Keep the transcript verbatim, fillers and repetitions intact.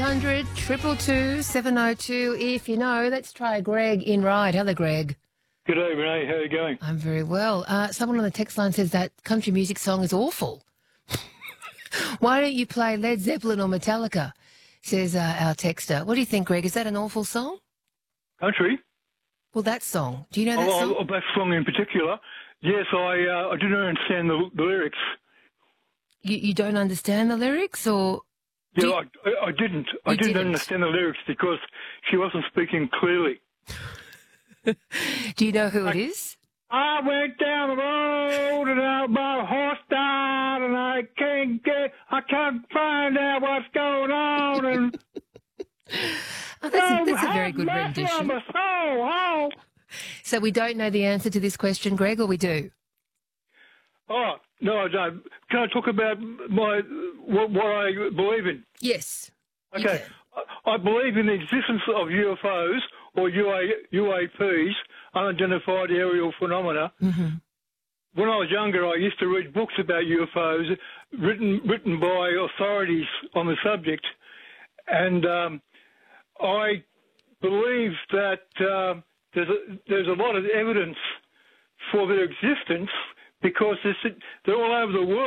hundred, two two two, seven oh two. If you know, let's try Greg in Ryde. Hello, Greg. Good day, Renee. How are you going? I'm very well. Uh, someone on the text line says that country music song is awful. Why don't you play Led Zeppelin or Metallica, says uh, our texter. What do you think, Greg? Is that an awful song? Country? Well, that song. Do you know that oh, song? Oh, that song in particular. Yes, I uh, I didn't understand the, the lyrics. You, you don't understand the lyrics, or? Yeah, you... I, I, I didn't. I didn't, didn't understand the lyrics because she wasn't speaking clearly. Do you know who I, it is? I went down the road and I bought a horse died and I can't get, I can't find out what's going on. And oh, that's a, that's a very good rendition. Oh, So we don't know the answer to this question, Greg, or we do? Oh, no, I don't. Can I talk about my what, what I believe in? Yes. Okay. I, I believe in the existence of U F Os or U A, U A Ps, unidentified aerial phenomena. Mm-hmm. When I was younger, I used to read books about U F Os written written by authorities on the subject, and um, I believe that uh, there's a, there's a lot of evidence for their existence because they're all over the world.